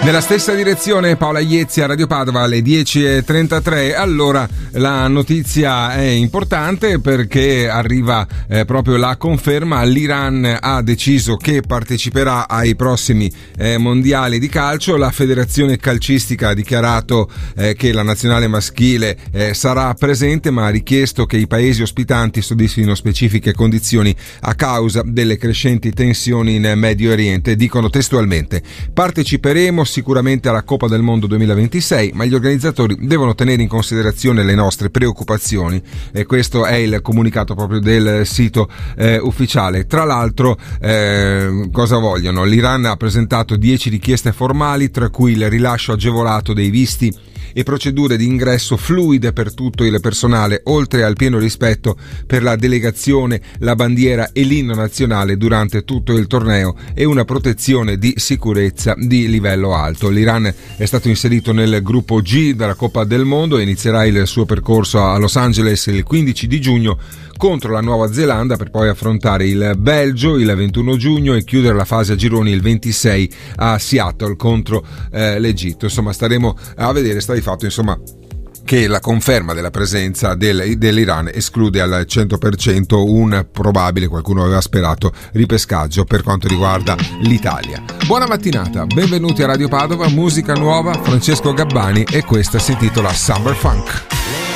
Nella stessa direzione Paola Iezzi a Radio Padova alle 10.33. Allora, la notizia è importante perché arriva proprio la conferma. L'Iran ha deciso che parteciperà ai prossimi mondiali di calcio. La federazione calcistica ha dichiarato che la nazionale maschile sarà presente, ma ha richiesto che i paesi ospitanti soddisfino specifiche condizioni a causa delle crescenti tensioni in Medio Oriente. Dicono testualmente: parteciperemo sicuramente alla Coppa del Mondo 2026, ma gli organizzatori devono tenere in considerazione le nostre preoccupazioni, e questo è il comunicato proprio del sito ufficiale. Tra l'altro, cosa vogliono? L'Iran ha presentato 10 richieste formali, tra cui il rilascio agevolato dei visti e procedure di ingresso fluide per tutto il personale, oltre al pieno rispetto per la delegazione, la bandiera e l'inno nazionale durante tutto il torneo, e una protezione di sicurezza di livello alto. L'Iran è stato inserito nel gruppo G della Coppa del Mondo e inizierà il suo percorso a Los Angeles il 15 di giugno contro la Nuova Zelanda, per poi affrontare il Belgio il 21 giugno e chiudere la fase a gironi il 26 a Seattle contro l'Egitto. Insomma, staremo a vedere. Sta di fatto, insomma, che la conferma della presenza dell'Iran esclude al 100% un probabile, qualcuno aveva sperato, ripescaggio per quanto riguarda l'Italia. Buona mattinata, benvenuti a Radio Padova, musica nuova, Francesco Gabbani, e questa si intitola Summer Funk.